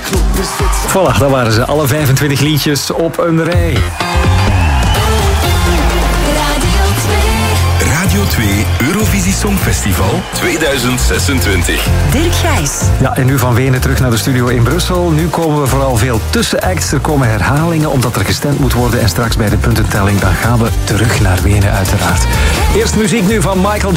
Voilà, dat waren ze. Alle 25 liedjes op een rij. Radio 2 Eurovisie Songfestival 2026. Dirk Gijs. Ja, en nu van Wenen terug naar de studio in Brussel. Nu komen we vooral veel tussenacts. Er komen herhalingen omdat er gestemd moet worden. En straks bij de puntentelling dan gaan we terug naar Wenen uiteraard. Eerst muziek nu van Michael